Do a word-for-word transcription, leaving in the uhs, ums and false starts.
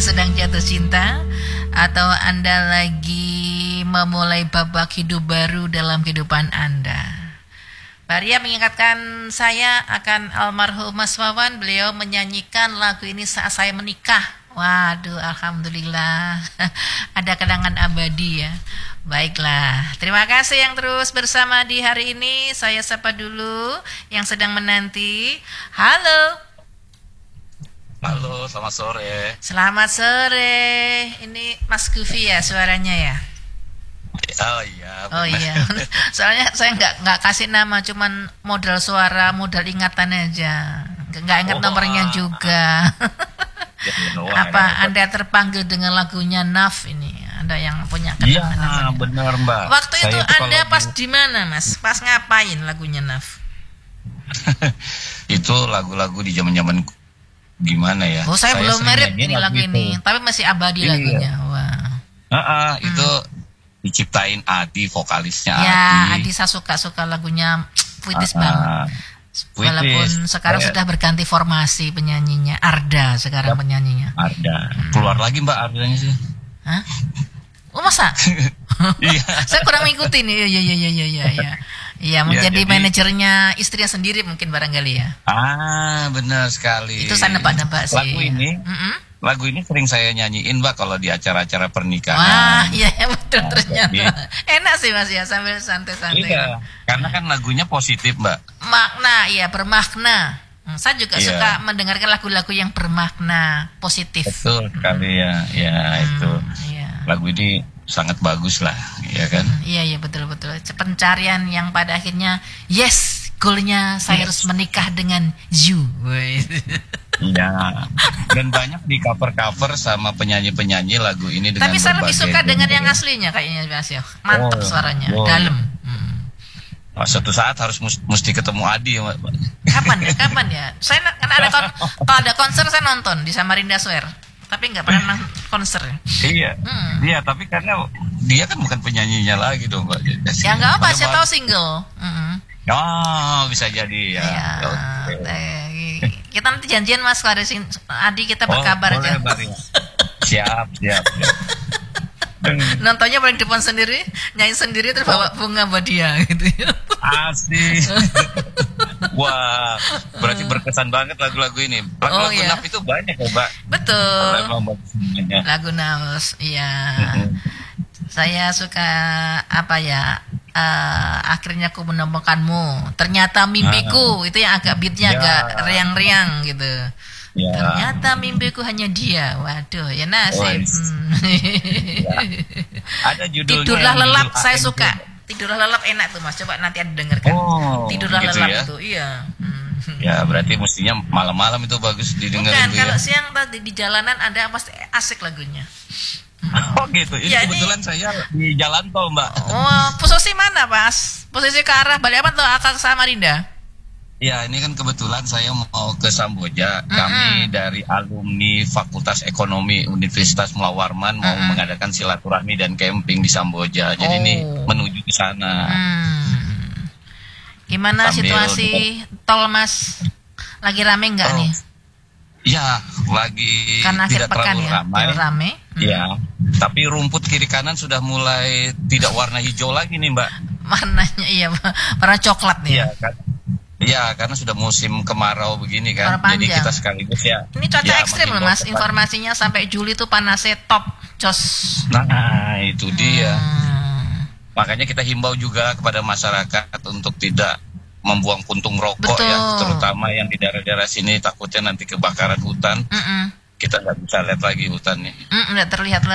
sedang jatuh cinta, atau Anda lagi memulai babak hidup baru dalam kehidupan Anda. Maria mengingatkan saya akan almarhum Mas Wawan. Beliau menyanyikan lagu ini saat saya menikah. Waduh, alhamdulillah. Ada kenangan abadi ya. Baiklah, terima kasih yang terus bersama di hari ini. Saya sapa dulu yang sedang menanti. Halo. Halo, selamat sore. Selamat sore. Ini Mas Gufi ya suaranya ya? Oh iya. Benar. Oh iya. Soalnya saya nggak nggak kasih nama, cuman modal suara, modal ingatan aja. Nggak ingat oh, nomornya juga. Ya, wah, apa Anda terpanggil dengan lagunya Naf ini? Ada yang punya kenangan? Iya, benar Mbak. Waktu saya itu Anda kalau pas di... di mana Mas? Pas ngapain lagunya Naf? Itu lagu-lagu di zaman-zaman gimana ya? Oh, saya, saya belum merit ini lagu itu. ini, tapi masih abadi iya. lagunya. Wah. Uh -uh, hmm. Itu diciptain Adi, vokalisnya ya, Adi. Adi saya suka-suka lagunya, puitis uh -uh. banget. Puitis. Walaupun sekarang saya... sudah berganti formasi penyanyinya, Arda sekarang yep. penyanyinya. Arda. Hmm. Keluar lagi Mbak Ardanya sih. Hah? Oh masa? Iya. Saya kurang ngikutin. Iya iya iya iya iya iya. Iya, menjadi ya, jadi... manajernya istrinya sendiri mungkin barangkali ya. Ah, benar sekali. Itu saya nebak-nebak sih. Lagu ini. Mm -hmm. Lagu ini sering saya nyanyiin Mbak kalau di acara-acara pernikahan. Wah, iya betul nah, ternyata. Jadi, enak sih Mas ya sambil santai-santai. Iya, karena kan lagunya positif Mbak. Makna, iya bermakna. Hmm, saya juga iya. suka mendengarkan lagu-lagu yang bermakna positif. Betul sekali ya, ya hmm, itu. Iya. Lagu ini sangat bagus lah, ya kan? Hmm, iya iya betul betul. Pencarian yang pada akhirnya yes, goalnya saya yes. harus menikah dengan you. Iya, dan banyak di cover-cover sama penyanyi-penyanyi lagu ini dengan tapi saya lebih suka dengan yang ya. aslinya kayaknya Mas ya. Mantap oh, suaranya, oh. dalam. Hmm. Oh, suatu saat harus mesti ketemu Adi ya, Mbak. Kapan ya? Kapan ya? Saya kan ada kon kalau ada konser saya nonton di Samarinda Square. Tapi nggak pernah konser. Iya, hmm. iya. Tapi karena dia kan bukan penyanyinya lagi dong, Mbak. Ya nggak apa, saya tahu single. Mm-hmm. Oh, bisa jadi ya. ya okay. Kita nanti janjian Mas kalau ada Adi kita berkabar oh, aja. Boleh, siap, siap. siap. Nontonnya paling depan sendiri, nyanyi sendiri terus bawa bunga buat dia gitu. Asik. Wah, berarti berkesan banget lagu-lagu ini. Lagu-lagu oh, iya. Naf itu banyak ya, Mbak. Betul. Lagu Naus, iya. Saya suka apa ya? Uh, akhirnya aku menemukanmu. Ternyata mimpiku ah. itu yang agak beatnya ya. agak riang-riang gitu. Ya. Ternyata mimpiku hanya dia. Waduh, ya nasib. Hmm. Ya. Ada judulnya. Tidurlah lelap, judul saya suka. Tidurlah lelap enak tuh Mas. Coba nanti Anda dengarkan. Oh, Tidurlah gitu lelap ya? itu, iya. Hmm. Ya, berarti mestinya malam-malam itu bagus didengar. Bukan, kalau ya? siang tadi di jalanan ada pasti asik lagunya. Oh gitu, ini ya, kebetulan ini... saya di jalan tol Mbak. Oh, posisi mana Mas? Posisi ke arah Balikpapan atau ke Samarinda? Ya, ini kan kebetulan saya mau ke Samboja. Mm-hmm. Kami dari alumni Fakultas Ekonomi Universitas Mula Warman mau mm-hmm. mengadakan silaturahmi dan camping di Samboja. Jadi oh. ini menuju ke sana. Hmm. Gimana Sambil situasi dengan... tol Mas? Lagi rame nggak oh. nih? Ya, lagi kan tidak pekan terlalu ya, ramai. rame. Ya, hmm. tapi rumput kiri kanan sudah mulai tidak warna hijau lagi nih Mbak. Warnanya iya, warna coklat nih. Iya kan. Iya, karena sudah musim kemarau begini kan. Jadi kita sekaligus ya. Ini cuaca ya, ekstrim loh Mas. Informasinya sampai Juli tuh panasnya top, jos. Nah, itu dia. Hmm. Makanya kita himbau juga kepada masyarakat untuk tidak membuang puntung rokok. Betul. Ya, terutama yang di daerah-daerah sini takutnya nanti kebakaran hutan. Mm -mm. Kita nggak bisa lihat lagi hutannya. Mm, nggak terlihat lagi.